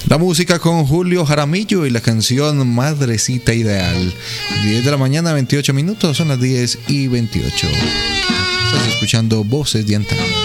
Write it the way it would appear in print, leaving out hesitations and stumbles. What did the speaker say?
La música con Julio Jaramillo y la canción Madrecita Ideal. 10 de la mañana, 28 minutos, son las 10:28. Estás escuchando Voces de Antaño.